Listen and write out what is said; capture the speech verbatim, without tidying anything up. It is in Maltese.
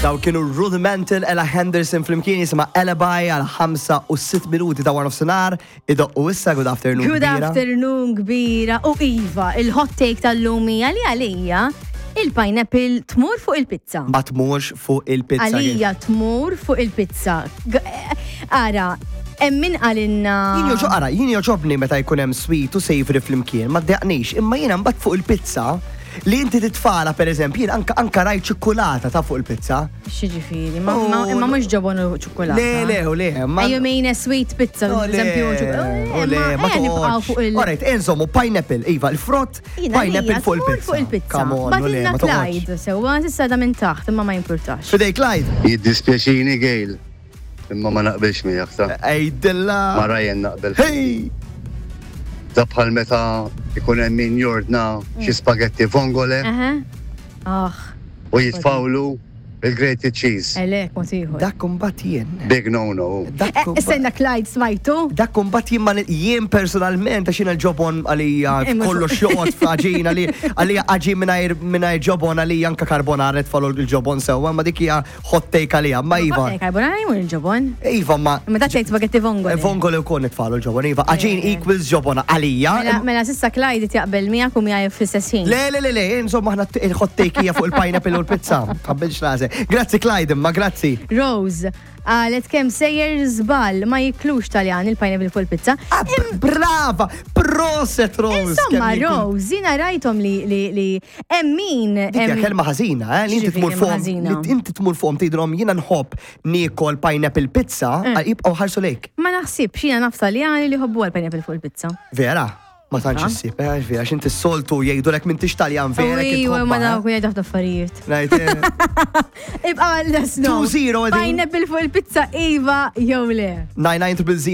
Daw kienu Rudimental, Ella Henderson flimkien jisima Alibi għal ħamsa u sitt minuti ta' Warnof Sinar. Idoqqu issa, good afternoon Good kbira. afternoon kbira. U Iva, il-hot take tal-lumi għali għalija il-pineapple tmur fuq il-pizza. Ma tmurx fuq il-pizza. Għalija tmur fuq il-pizza. G- Ara, emmin għalinna. Jien joġo ara, jien joġobni meta jkun hemm sweet u savory flimkien, ma ddeqnix, imma jiena mbagħad fuq il-pizza li inti titfala pereżempju, jien anka anka rajt ċikkulata ta' fuq il-pizza. Xieġifiri, imma mux ġobonu ċokolata. Le, le, le, ma. Ejju mejna sweet pizza, No, per esempio, le, ċokolata. le, ma nibqaw fuq il- Alright, inżommu pineapple, iva, il-frott, pineapple fuq il-pizza. fuq il-pizza. Come on, no, le, Batilna ma toqgħodx. Clyde, sewa sissa da minn taħt, imma ma jimpurtax. Fidej Clyde. Jiddispjaċini Gail, imma ma naqbilx miegħek ta' Ejdilla. ma Ryan naqbel. Hey! Da bħal meta ikun hemm min jordna xi spagetti vongole Aha. Ah, u jitfawlu il-grated cheese. elek, motiħu. Dak kumbat jien. Big no-no. Dak kumbat- Istenna Clyde smajtu? Dak kumbat jien ma jien personalment għax jiena l-ġobon għalija Imma- kollox joqgħod f'aġin għalija aġin mingħajr mingħajr ġobon għalija anke karbonaret tfallu l-ġobon sewwa, ma dik hija hot take għalija. Ma iva. Karbonara jmur il-ġobon. Iva ma. Ma da tgħid spagetti vongole. Vongole wkoll nitfallu l-ġobon, iva. Aġin Eh. equals ġobon għalija. Mela- Mela sissa Clyde jaqbel miegħek u miegħi fl-istess ħin. Le, le, le, le, insomma, ħna il-hot take hija fuq il-pineapple u l-pizza. Qabbilx rase. Grazzi Clyde, ma grazzi. Rose, għalet kem sejjer zbal ma jiklux taljan il-pineapple fuq il-pizza. Ah, brava, proset Rose. Insomma, kemm jkun- Rose, jina rajtom li li li emmin. Dikja kelma ħażina, eh? Li inti Ġifieri tmur fuqhom, ħażina. li inti tmur fuqhom tidrom jiena nħobb niekol pineapple pizza, Eh. jibqgħu ħarsu lejk. Ma naħsibx jina naf taljani li hobbu għal-pineapple fuq il-pizza. Vera, ma tantx issib, eh, vera, x'inti s-soltu jgħidulek minn tix Taljan vera kif Uj, ma tħobba, dawk jgħidu affarijiet. eh? Right, eh. Ibqa għal-desno. two zero, din. Pineapple fuq il-pizza, Iva, jew le. nine nine triple zero